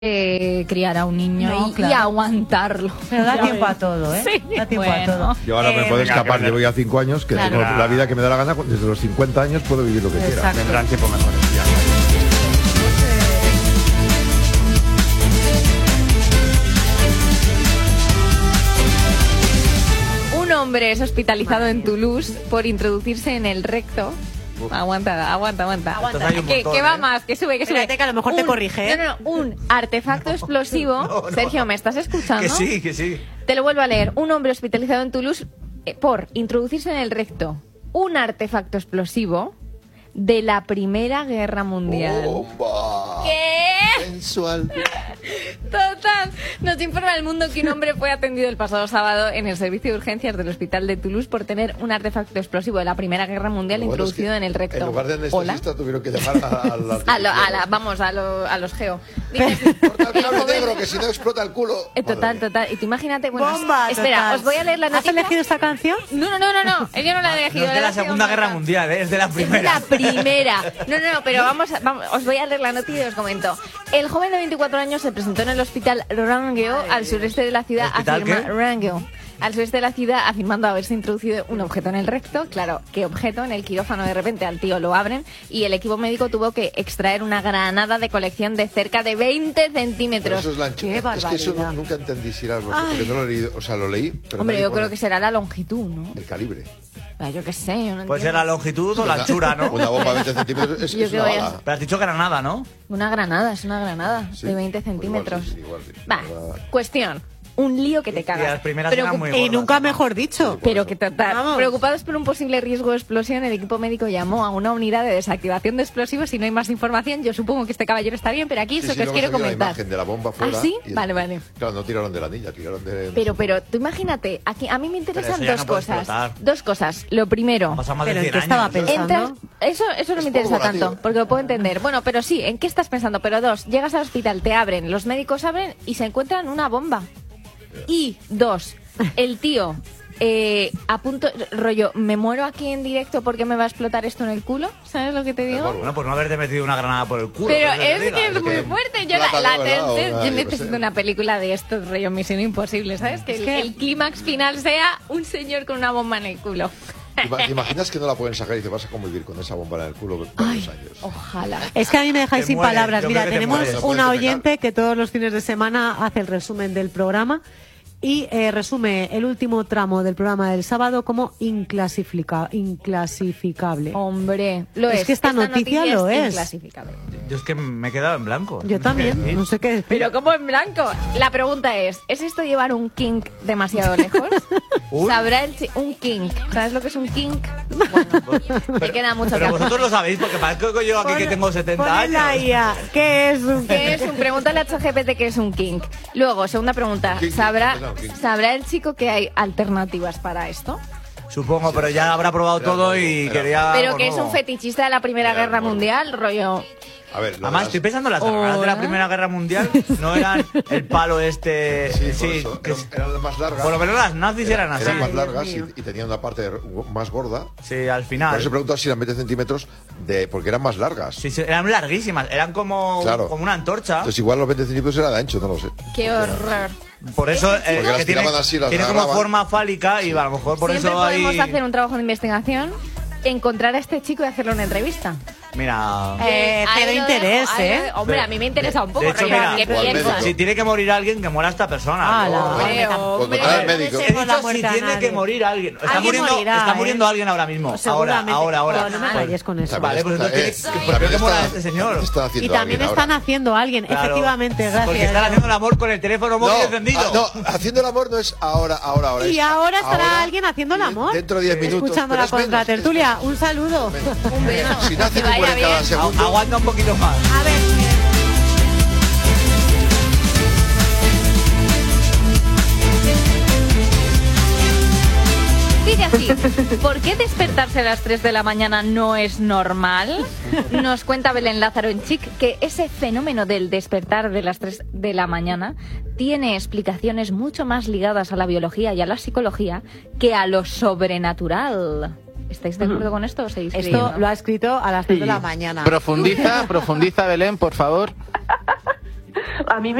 criar a un niño No, claro. y aguantarlo. Pero da tiempo a todo, ¿eh? Sí, Da tiempo a todo. Yo ahora me puedo escapar, llevo ya 5 años, que Claro. tengo la vida que me da la gana, desde los 50 años puedo vivir lo que quiera. Exacto. Vendrán tiempos mejores. Ya. Un hombre es hospitalizado en Toulouse por introducirse en el recto. Aguanta. Entonces hay un Que montón, va ¿eh? más, que sube. Espérate, que a lo mejor te corrige, ¿eh? No, un artefacto explosivo. no. Sergio, ¿me estás escuchando? Que sí. Te lo vuelvo a leer. Un hombre hospitalizado en Toulouse por introducirse en el recto un artefacto explosivo de la Primera Guerra Mundial. ¡Bomba! ¿Qué? Sensual. Total. Nos informa El Mundo que un hombre fue atendido el pasado sábado en el servicio de urgencias del hospital de Toulouse por tener un artefacto explosivo de la Primera Guerra Mundial Lo bueno es que introducido en el recto. En lugar de Hola. anestesista tuvieron que llamar a los geo. Dice, Corta el el cable joven- negro, que si no explota el culo. Total. Y tú imagínate, bueno, Bomba, espera, total. os voy a leer la ¿Has noticia. elegido esta canción? No, yo no la he elegido. No es de la Segunda Guerra Mundial, es de la Primera. Es de la primera. No, pero vamos, os voy a leer la noticia y os comento. El joven de 24 años se presentó en el hospital Rangel, al sureste de la ciudad, ¿Hospital qué? Rangel, al sureste de la ciudad, afirmando haberse introducido un objeto en el recto. Claro, ¿qué objeto? En el quirófano de repente al tío lo abren y el equipo médico tuvo que extraer una granada de colección de cerca de 20 Pero centímetros. eso es la anchura. Qué Es que eso barbaridad. nunca entendí si era algo, porque no lo he leído. O sea, lo leí, pero Hombre, nadie yo pone creo que será la longitud, ¿no? el calibre. Yo qué sé, yo no Puede ser entiendo. la longitud o la anchura, ¿no? Una bomba de 20 centímetros es Yo una creo que bala. Pero has dicho granada, ¿no? Una granada, es una granada Sí, de 20 pues centímetros. igual sí. Va, cuestión. Un lío que te Y cagas. las primeras Pero eran muy Y gordas. nunca mejor dicho. Pero que total. Vamos. Preocupados por un posible riesgo de explosión, el equipo médico llamó a una unidad de desactivación de explosivos. Si no hay más información, yo supongo que este caballero está bien, pero aquí Sí, eso sí, que os luego quiero salió la comentar. imagen de la bomba fuera. ¿Ah, sí? y- Vale. Claro, no tiraron de la anilla, tiraron de... Pero tú imagínate, aquí a mí me interesan eso ya dos no puede cosas. explotar. Dos cosas. Lo primero, Pasa más de Pero ¿en 100 qué años. estaba pensando? entras, eso no Es me interesa pólvora, tanto, tío. porque lo puedo entender. Bueno, pero sí, ¿en qué estás pensando? Pero dos, llegas al hospital, te abren, los médicos abren y se encuentran una bomba. Y dos, el tío a punto, rollo, me muero aquí en directo porque me va a explotar esto en el culo. ¿Sabes lo que te digo? Bueno, pues no haberte metido una granada por el culo. Pero ¿qué es te que diga? es muy que fuerte. Yo plátano, ¿verdad? yo Yo qué necesito sé. una película de estos, rollo Misión Imposible, ¿sabes? Que el clímax final sea un señor con una bomba en el culo. ¿Te imaginas que no la pueden sacar y te vas a convivir con esa bomba en el culo varios años? Ojalá. Es que a mí me dejáis Te sin mueres, palabras. yo Mira, creo que te tenemos mueres. No puedes una defecar. oyente que todos los fines de semana hace el resumen del programa y resume el último tramo del programa del sábado como inclasificable. Hombre, lo Es es. que esta noticia lo es. Inclasificable. Yo es que me he quedado en blanco. Yo también, no sé qué decir. Pero como en blanco. La pregunta ¿es esto llevar un kink demasiado lejos? Uy. ¿Sabrá un kink? ¿Sabes lo que es un kink? Bueno, me queda mucho Pero que vosotros lo sabéis, porque parezco que yo aquí que tengo 70 Pon la años. IA. ¿Qué es un ¿Qué es un? Pregúntale a ChatGPT qué es un kink. Luego, segunda pregunta. Kink, ¿Sabrá no, kink. el chico que hay alternativas para esto? Supongo, pero ya habrá probado Era todo nuevo, y era quería Pero algo que es nuevo. un fetichista de la Primera Era Guerra nuevo. Mundial, rollo... A ver, lo Además, de estoy las- pensando en las granadas de la Hola. Primera Guerra Mundial. No eran el palo este... Sí, por eso, que eran más largas. por lo menos las nazis eran así. Eran más Ay, largas Dios mío. y tenían una parte más gorda. Sí, al Por final. eso he preguntado si eran 20 centímetros, porque eran más largas. Sí, sí, eran larguísimas, eran como, Claro. como una antorcha. Entonces igual los 20 centímetros era de ancho, no lo sé. ¡Qué horror! Por eso Porque las que tiene, tiraban así, las tiene como agarraban. forma fálica y a lo mejor por Siempre eso podemos hay... hacer un trabajo de investigación, encontrar a este chico y hacerle una entrevista. Mira... Ahí Cero lo interés, dejo, ahí lo ¿eh? dejo. Hombre, a mí me interesa un poco. De hecho, rollo, mira, ¿qué o al piensas? médico. si tiene que morir alguien, que muera esta persona. Ala, ¿no? Hombre, tampoco. hombre. Contra el médico. He Deseemos la dicho si muerte a tiene nadie. que morir alguien. Está Alguien muriendo, morirá, está ¿eh? muriendo alguien ahora mismo. Ahora, Seguramente. ahora. Pero no me rayes con eso. Vale, pues entonces También ¿por qué que muera está- este señor? también están haciendo Y también alguien están ahora. haciendo a alguien, Claro, efectivamente, gracias. Porque están haciendo el amor con el teléfono móvil encendido. No, haciendo el amor no es ahora. Y es ahora estará ahora, alguien haciendo el amor. Dentro de 10 minutos. Escuchando pero la es menos, contratertulia. Un saludo. Un beso. Si no hace Que vaya como en cada bien. segundo. Aguanta un poquito más. A ver. Dice así, ¿por qué despertarse a las 3 de la mañana no es normal? Nos cuenta Belén Lázaro en Chic que ese fenómeno del despertar de las 3 de la mañana tiene explicaciones mucho más ligadas a la biología y a la psicología que a lo sobrenatural. ¿Estáis de acuerdo con esto o seguís Esto creyendo? lo ha escrito a las 3 de la mañana. Profundiza, Belén, por favor. A mí